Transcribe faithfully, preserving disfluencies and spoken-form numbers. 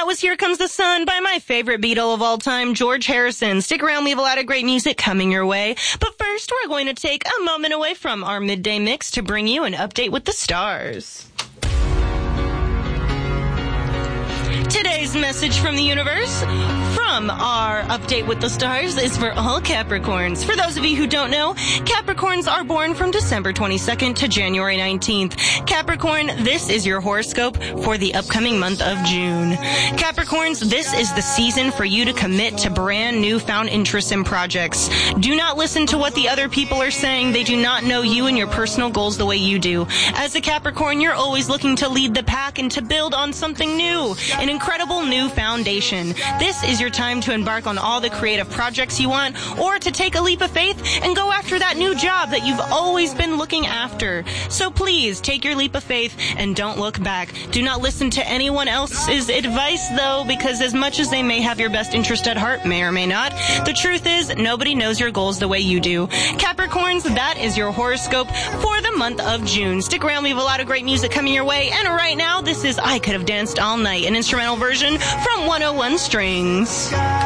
was Here Comes the Sun by my favorite Beatle of all time, George Harrison. Stick around, we have a lot of great music coming your way. But first, we're going to take a moment away from our midday mix to bring you an update with the stars. Today's message from the universe, from our Update with the Stars, is for all Capricorns. For those of you who don't know, Capricorns are born from December twenty-second to January nineteenth. Capricorn, this is your horoscope for the upcoming month of June. Capricorns, this is the season for you to commit to brand new found interests and projects. Do not listen to what the other people are saying. They do not know you and your personal goals the way you do. As a Capricorn, you're always looking to lead the pack and to build on something new, an incredible new foundation. This is your time to embark on all the creative projects you want, or to take a leap of faith and go after that new job that you've always been looking after. So please take your leap of faith and don't look back. Do not listen to anyone else's advice, though, because as much as they may have your best interest at heart, may or may not, the truth is nobody knows your goals the way you do. Capricorns, that is your horoscope for the month of June. Stick around, we have a lot of great music coming your way, and right now, this is I Could Have Danced All Night, an instrumental version from one oh one Strings.